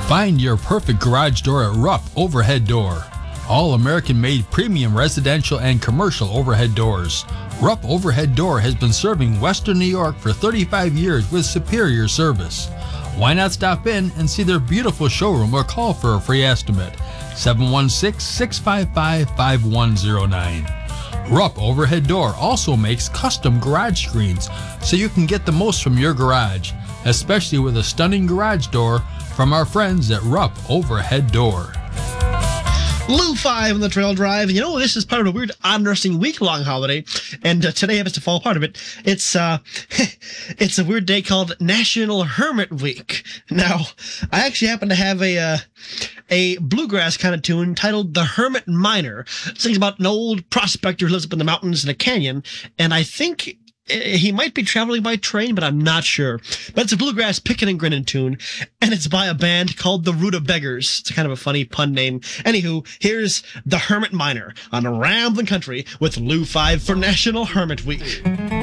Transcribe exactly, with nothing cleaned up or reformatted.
Find your perfect garage door at Rupp Overhead Door. All American-made premium residential and commercial overhead doors. Rupp Overhead Door has been serving Western New York for thirty-five years with superior service. Why not stop in and see their beautiful showroom or call for a free estimate? seven one six, six five five, five one zero nine. Rupp Overhead Door also makes custom garage screens so you can get the most from your garage, especially with a stunning garage door from our friends at Rupp Overhead Door. Lou five on the Trail Drive. You know, this is part of a weird, interesting week-long holiday, and uh, today happens to fall part of it. It's uh, it's a weird day called National Hermit Week. Now, I actually happen to have a uh, a bluegrass kind of tune titled "The Hermit Miner." It sings about an old prospector who lives up in the mountains in a canyon, and I think he might be traveling by train, but I'm not sure. But it's a bluegrass pickin' and grinnin' tune, and it's by a band called the Rutabaggers. It's kind of a funny pun name. Anywho, here's The Hermit Miner on a Ramblin' Country with Lou five for National Hermit Week.